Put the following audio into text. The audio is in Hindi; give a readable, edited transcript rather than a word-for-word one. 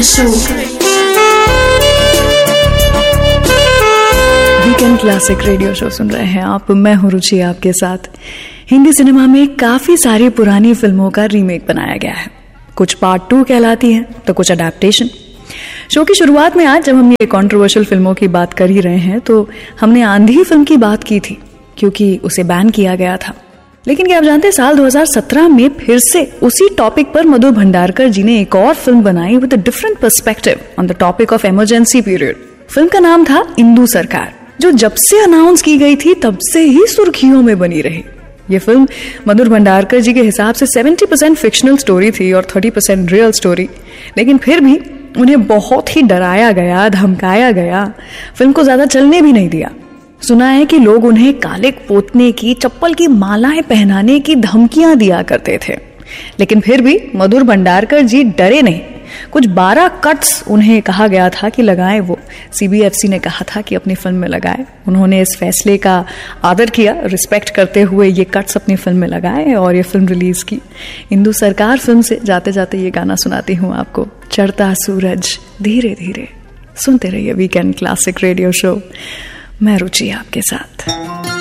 Show. Weekend classic radio show सुन रहे हैं आप। मैं हूं रुचि आपके साथ। हिंदी सिनेमा में काफी सारी पुरानी फिल्मों का रीमेक बनाया गया है। कुछ पार्ट 2 कहलाती हैं तो कुछ अडैप्टेशन। शो की शुरुआत में आज जब हम ये कंट्रोवर्शियल फिल्मों की बात कर ही रहे हैं तो हमने आंधी फिल्म की बात की थी क्योंकि उसे बैन किया गया था। लेकिन क्या आप जानते हैं साल 2017 में फिर से उसी टॉपिक पर मधुर भंडारकर जी ने एक और फिल्म बनाई with a different perspective on the topic of emergency period. Film का नाम था इंदु सरकार, जो जब से अनाउंस की गई थी तब से ही सुर्खियों में बनी रही। ये फिल्म मधुर भंडारकर जी के हिसाब से 70% फिक्शनल स्टोरी थी और 30% रियल स्टोरी, लेकिन फिर भी उन्हें बहुत ही डराया गया, धमकाया गया, फिल्म को ज्यादा चलने भी नहीं दिया। सुना है कि लोग उन्हें काले पोतने की, चप्पल की मालाएं पहनाने की धमकियां दिया करते थे, लेकिन फिर भी मधुर भंडारकर जी डरे नहीं। कुछ 12 कट्स उन्हें कहा गया था कि लगाएं। वो CBFC ने कहा था कि अपनी फिल्म में लगाएं। उन्होंने इस फैसले का आदर किया, रिस्पेक्ट करते हुए ये कट्स अपनी फिल्म में लगाए और ये फिल्म रिलीज की। इंदु सरकार फिल्म से जाते जाते ये गाना सुनाती हूँ आपको, चढ़ता सूरज धीरे धीरे। सुनते रहिए वीकेंड क्लासिक रेडियो शो। मैं रुचि आपके साथ।